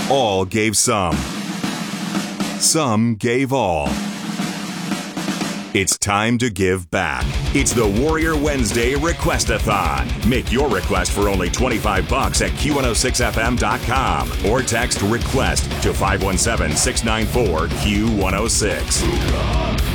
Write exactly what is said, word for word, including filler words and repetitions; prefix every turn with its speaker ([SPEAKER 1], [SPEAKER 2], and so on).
[SPEAKER 1] All gave some. Some gave all. It's time to give back. It's the Warrior Wednesday Request-a-thon. Make your request for only twenty-five bucks at Q one oh six F M dot com or text REQUEST to five one seven, six nine four, Q one oh six.